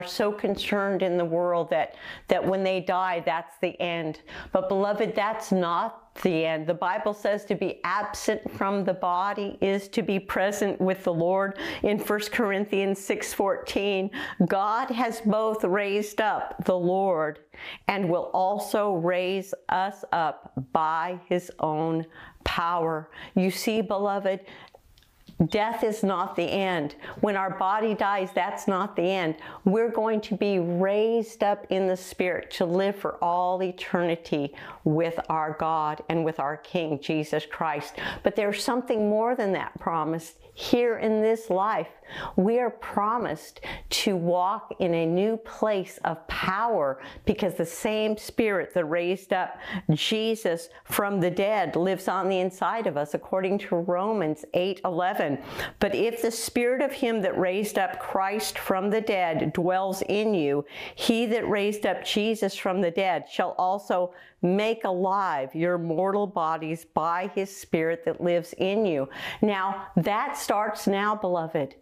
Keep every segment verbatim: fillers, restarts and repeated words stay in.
so concerned in the world that that when they die, that's the end. But beloved, that's not the end. The Bible says to be absent from the body is to be present with the Lord. In First Corinthians six fourteen, God has both raised up the Lord and will also raise us up by his own power. You see, beloved, death is not the end. When our body dies, that's not the end. We're going to be raised up in the Spirit to live for all eternity with our God and with our King, Jesus Christ. But there's something more than that promised here in this life. We are promised to walk in a new place of power because the same Spirit that raised up Jesus from the dead lives on the inside of us, according to Romans eight eleven. But if the Spirit of him that raised up Christ from the dead dwells in you, he that raised up Jesus from the dead shall also make alive your mortal bodies by his Spirit that lives in you. Now, that starts now, beloved.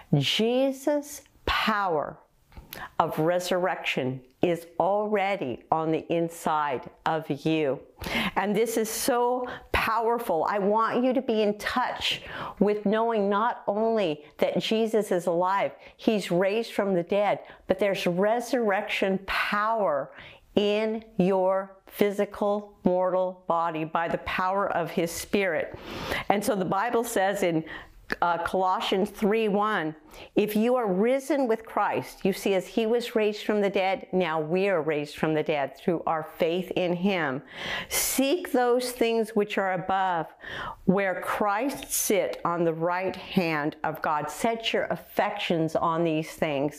Jesus' power of resurrection is already on the inside of you. And this is so powerful. I want you to be in touch with knowing not only that Jesus is alive, he's raised from the dead, but there's resurrection power in your physical mortal body by the power of his Spirit. And so the Bible says in Uh, Colossians three one, if you are risen with Christ, you see, as he was raised from the dead, now we are raised from the dead through our faith in him. Seek those things which are above, where Christ sit on the right hand of God. Set your affections on these things.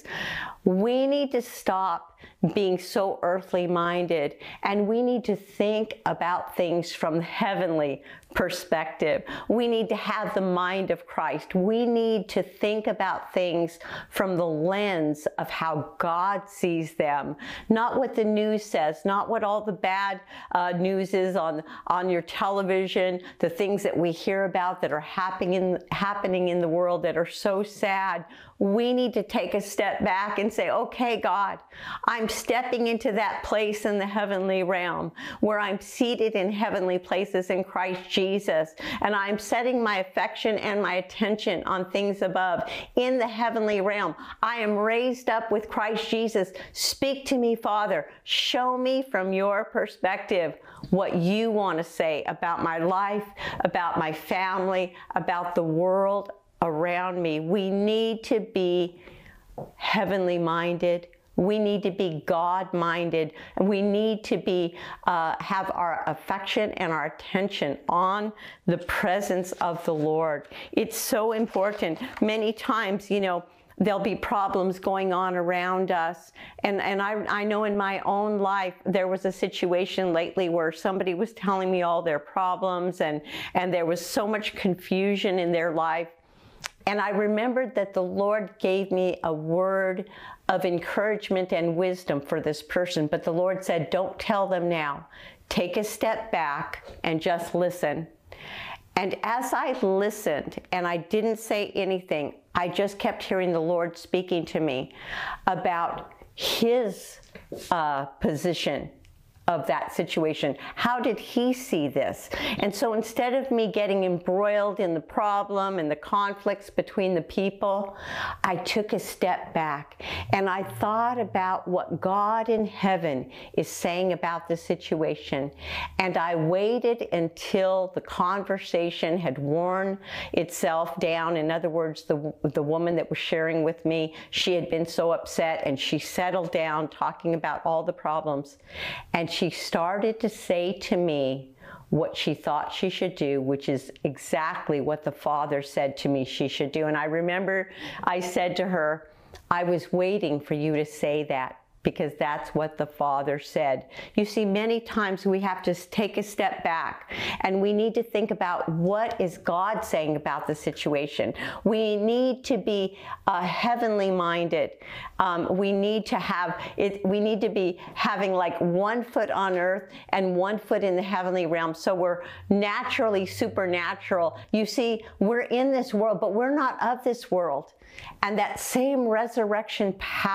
We need to stop being so earthly minded, and we need to think about things from heavenly perspective. We need to have the mind of Christ. We need to think about things from the lens of how God sees them, not what the news says, not what all the bad uh, news is on, on your television, the things that we hear about that are happening in, happening in the world that are so sad. We need to take a step back and say, okay, God, I'm stepping into that place in the heavenly realm where I'm seated in heavenly places in Christ Jesus, and I'm setting my affection and my attention on things above in the heavenly realm. I am raised up with Christ Jesus. Speak to me, Father. Show me from your perspective what you want to say about my life, about my family, about the world around me. We need to be heavenly minded. We need to be God-minded, and we need to be uh, have our affection and our attention on the presence of the Lord. It's so important. Many times, you know, there'll be problems going on around us. And, and I, I know in my own life, there was a situation lately where somebody was telling me all their problems, and, and there was so much confusion in their life. And I remembered that the Lord gave me a word of encouragement and wisdom for this person. But the Lord said, don't tell them now. Take a step back and just listen. And as I listened and I didn't say anything, I just kept hearing the Lord speaking to me about his uh, position of that situation. How did he see this? And so instead of me getting embroiled in the problem and the conflicts between the people, I took a step back and I thought about what God in heaven is saying about the situation. And I waited until the conversation had worn itself down. In other words, the, the woman that was sharing with me, she had been so upset, and she settled down talking about all the problems. And she started to say to me what she thought she should do, which is exactly what the Father said to me she should do. And I remember I said to her, I was waiting for you to say that, because that's what the Father said. You see, many times we have to take a step back and we need to think about what is God saying about the situation. We need to be uh, heavenly minded. Um, we need to have it. We need to be having like one foot on earth and one foot in the heavenly realm. So we're naturally supernatural. You see, we're in this world, but we're not of this world. And that same resurrection power